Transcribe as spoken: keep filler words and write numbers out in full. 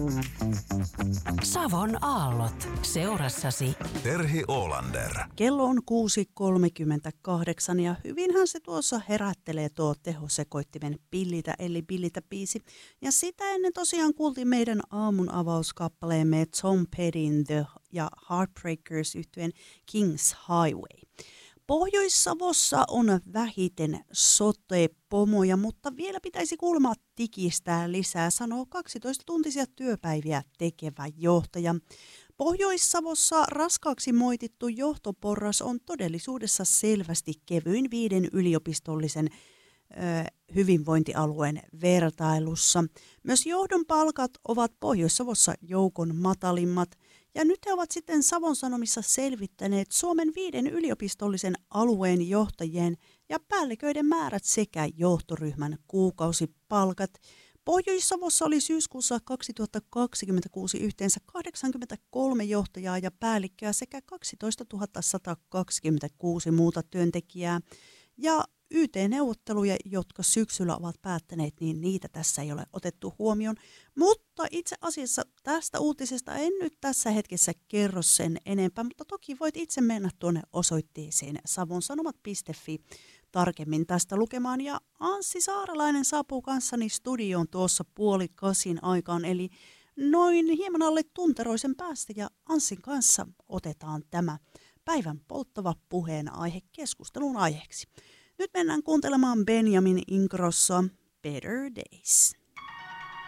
Savon aallot seurassasi. Terhi Oolander. Kello on kuusi kolmekymmentäkahdeksan ja hyvinhän se tuossa herättelee tuo tehosekoittimen Pillitä eli Pillitä biisi. Ja sitä ennen tosiaan kuultiin meidän aamun avauskappaleemme Tom Pettyn The ja Heartbreakers yhtyen King's Highway. Pohjois-Savossa on vähiten sote-pomoja, mutta vielä pitäisi kuulemma tikistää lisää, sanoo kaksitoista-tuntisia työpäiviä tekevä johtaja. Pohjois-Savossa raskaaksi moitittu johtoporras on todellisuudessa selvästi kevyin viiden yliopistollisen ö, hyvinvointialueen vertailussa. Myös johdon palkat ovat Pohjois-Savossa joukon matalimmat. Ja nyt he ovat sitten Savon Sanomissa selvittäneet Suomen viiden yliopistollisen alueen johtajien ja päälliköiden määrät sekä johtoryhmän kuukausipalkat. Pohjois-Savossa oli syyskuussa kaksituhattakaksikymmentäkuusi yhteensä kahdeksankymmentäkolme johtajaa ja päällikköä sekä kaksitoistatuhatta sata kaksikymmentäkuusi muuta työntekijää. Ja Y T-neuvotteluja, jotka syksyllä ovat päättäneet, niin niitä tässä ei ole otettu huomioon. Mutta itse asiassa tästä uutisesta en nyt tässä hetkessä kerro sen enempää, mutta toki voit itse mennä tuonne osoitteeseen savonsanomat piste fi tarkemmin tästä lukemaan. Ja Anssi Saarelainen saapuu kanssani studioon tuossa puoli kasin aikaan, eli noin hieman alle tunteroisen päästä. Ja Anssin kanssa otetaan tämä päivän polttava puheenaihe keskustelun aiheeksi. Nyt mennään kuuntelemaan Benjamin Ingrossoa Better Days.